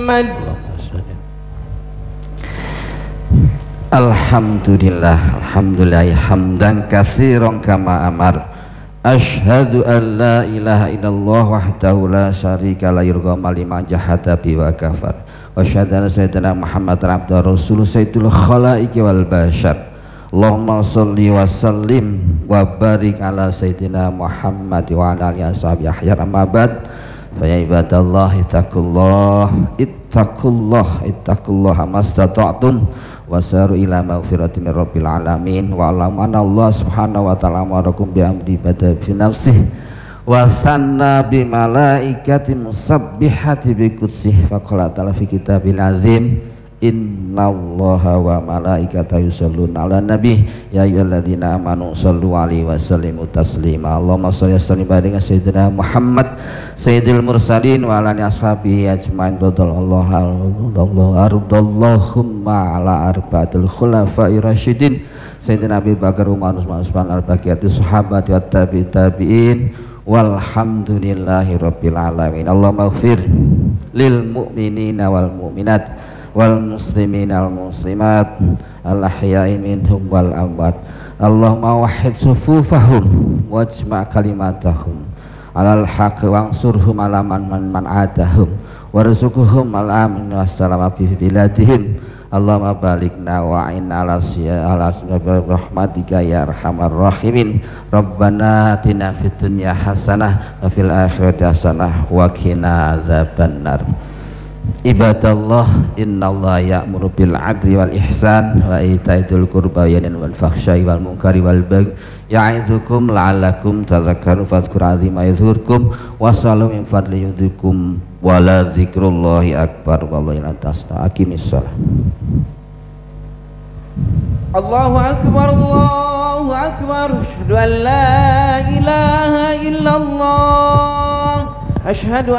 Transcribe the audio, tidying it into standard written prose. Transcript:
Muhammad. Alhamdulillah, alhamdulillah hamdan katsiran kama amar. Asyhadu an la ilaha illallah wahdahu la syarika la yurghama liman jahada bi wa kafar. Wa asyhadu anna sayyidina Muhammadan abduhu rasul sayyidul khalaiqi wal bashar. Allahumma sholli wa sallim wa barik ala sayyidina Muhammad wa ala alihi washabihi ahyar amma ba'd. Fa ya ibadallah ittaqullah mastata'tum wasaru ila maghfirati min rabbil alamin wa alam anna Allah subhanahu wa ta'ala amarakum bi amri bada fi nafsihi wa sanna bi malaikati musabbihati bi qudsih fa qala ta'ala fi kitabil azim innallaha wa malaikatahu yusholluna 'alan nabi ya ayyuhalladzina amanu shollu 'alaihi wa sallimu taslima. Allahumma sholli wa sallim ala sayyidina Muhammad sayyidil mursalin wa ala ashabihi ajmain radhiyallahu ardallahumma ala arba'atil khulafa'ir rasyidin sayyidina Abi Bakar Umar Utsman al-baqiyati sahabati wat tabi'in walhamdulillahi rabbil alamin. Allahumma ighfir lil mu'minina wal mu'minat wal muslimin al muslimat al ahya'i minhum wal amwat. Allahumma wahhid sufufahum wajma' kalimatahum alal haqq wansurhum ala man adahum warzuqhum al amin wassalama fi biladihim. Allahumma balikna wa inna ala rahmatika ya arhamar rahimin. Rabbana atina fid dunya hasanah wa fil akhirati hasanah wa qina adzabannar. Ibadallah innallaha ya'muru bil 'adli wal ihsan wa ita'i dzil qurba wa yanha 'anil fahsya'i wal munkari wal baghi ya'idzukum la'allakum tadhakkarun fadhkuru 'azima yadhkurkum wa sallu min fadli yudikum wa la dzikrullahi akbar wallahu la tasna. Aqimis shalah. Allahu akbar, Allahu akbar. Asyhadu an la ilaha illallah. Asyhadu